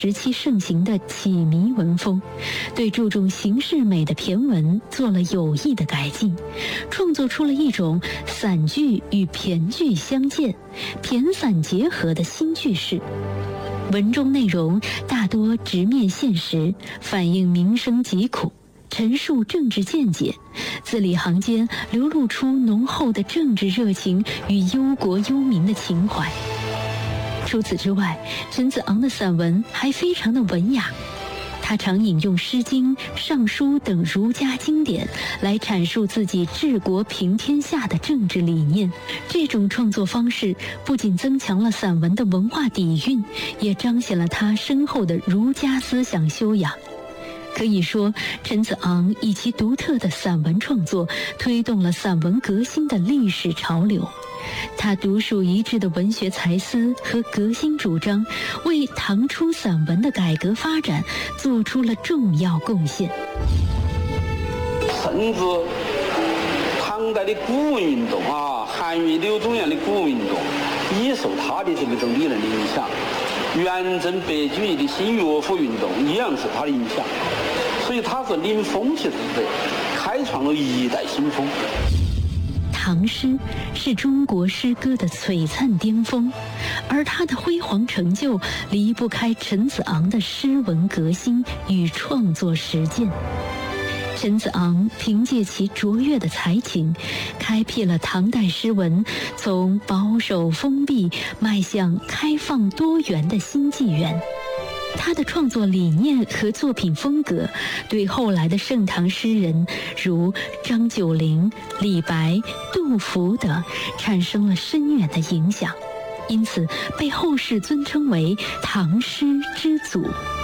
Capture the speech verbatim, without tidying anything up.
时期盛行的启迷文风，对注重形式美的骈文做了有意的改进，创作出了一种散句与骈句相间、骈散结合的新句式。文中内容大多直面现实，反映民生疾苦，陈述政治见解，字里行间流露出浓厚的政治热情与忧国忧民的情怀。除此之外，陈子昂的散文还非常的文雅，他常引用《诗经》《尚书》等儒家经典来阐述自己治国平天下的政治理念。这种创作方式不仅增强了散文的文化底蕴，也彰显了他深厚的儒家思想修养。可以说，陈子昂以其独特的散文创作推动了散文革新的历史潮流。他独树一帜的文学才思和革新主张，为唐初散文的改革发展做出了重要贡献。 甚至唐代的古文运动啊，韩愈、柳宗元的古文运动，也受他的这个种理论的影响。元稹白居易的新乐府运动一样受他的影响，所以他是领风起之者，开创了一代新风。 唐诗是中国诗歌的璀璨巅峰，而他的辉煌成就离不开陈子昂的诗文革新与创作实践。陈子昂凭借其卓越的才情，开辟了唐代诗文从保守封闭迈向开放多元的新纪元。他的创作理念和作品风格对后来的盛唐诗人如张九龄、李白、杜甫等产生了深远的影响，因此被后世尊称为唐诗之祖。